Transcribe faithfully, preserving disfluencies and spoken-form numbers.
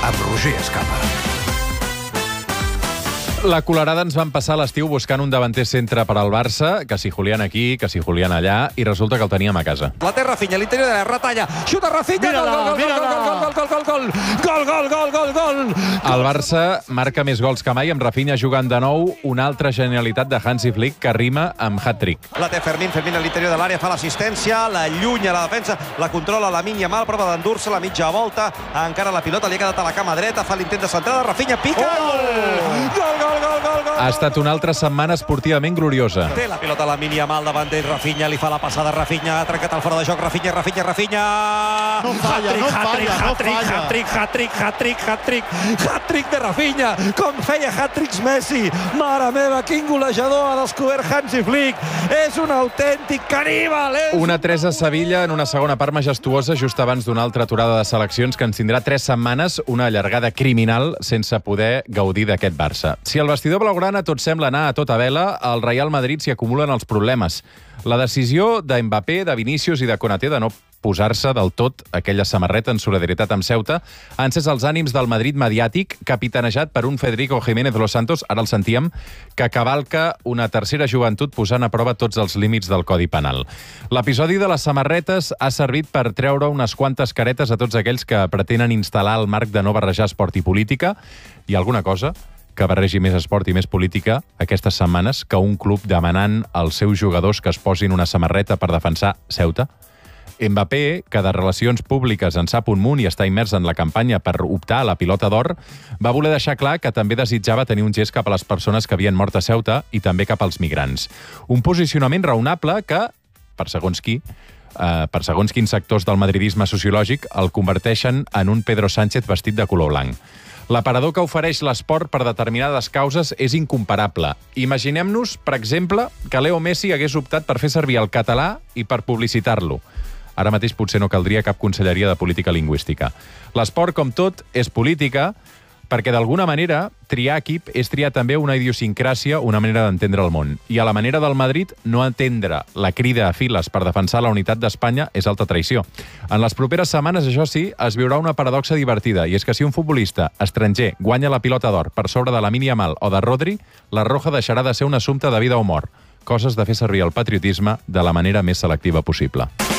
amb Roger Escapa. La colerada ens van passar l'estiu buscant un davanter centre per al Barça, que si Julián aquí, que si Julián allà, i resulta que el teníem a casa. La té Rafinha, l'interior de la retalla, xuta Rafinha, gol, gol, gol, gol, gol, gol, gol, gol, gol, gol, gol, gol. El Barça marca més gols que mai, amb Rafinha jugant de nou, una altra genialitat de Hansi Flick que rima amb hat-trick. La té Fermín, Fermín a l'interior de l'àrea, fa l'assistència, la llunya a la defensa, la controla la Lamine Yamal, prova d'endur-se la mitja volta, encara la pilota, li ha quedat a la cama dreta, fa l'intent de centrada, Rafinha pica, gol, gol, gol, gol, gol, gol. Ha estat una altra setmana esportivament gloriosa. Té la pilota la Lamine Yamal davant d'ell, Rafinha, li fa la passada, Rafinha, ha trencat el fora de joc, Rafinha, Rafinha, Rafinha... No falla, no falla, no falla. Hat-trick, hat-trick, hat-trick, hat-trick, hat-trick de Rafinha, com feia hat-tricks Messi. Mare meva, quin golejador ha descobert Hansi Flick. És un autèntic caníbal. És... una tres a Sevilla en una segona part majestuosa just abans d'una altra aturada de seleccions que ens tindrà tres setmanes, una allargada criminal sense poder gaudir d'aquest Barça. Si el vestidor blaugrana tot sembla anar a tota vela, al Real Madrid s'hi acumulen els problemes. La decisió de Mbappé, de Vinícius i de Konaté de no posar-se del tot aquella samarreta en solidaritat amb Ceuta ha encès els ànims del Madrid mediàtic, capitanejat per un Federico Jiménez Los Santos, ara el sentíem, que cavalca una tercera joventut posant a prova tots els límits del Codi Penal. L'episodi de les samarretes ha servit per treure unes quantes caretes a tots aquells que pretenen instal·lar el marc de no barrejar esport i política, i alguna cosa que barregi més esport i més política aquestes setmanes que un club demanant als seus jugadors que es posin una samarreta per defensar Ceuta. Mbappé, que de relacions públiques en sap un munt i està immers en la campanya per optar a la pilota d'or, va voler deixar clar que també desitjava tenir un gest cap a les persones que havien mort a Ceuta i també cap als migrants. Un posicionament raonable que, per segons qui, eh, per segons quins sectors del madridisme sociològic, el converteixen en un Pedro Sánchez vestit de color blanc. L'aparador que ofereix l'esport per determinades causes és incomparable. Imaginem-nos, per exemple, que Leo Messi hagués optat per fer servir el català i per publicitar-lo. Ara mateix potser no caldria cap conselleria de política lingüística. L'esport, com tot, és política, perquè d'alguna manera triar equip és triar també una idiosincràsia, una manera d'entendre el món. I a la manera del Madrid, no entendre la crida a files per defensar la unitat d'Espanya és alta traïció. En les properes setmanes, això sí, es viurà una paradoxa divertida, i és que si un futbolista estranger guanya la pilota d'or per sobre de Lamine Yamal o de Rodri, la Roja deixarà de ser un assumpte de vida o mort. Coses de fer servir el patriotisme de la manera més selectiva possible.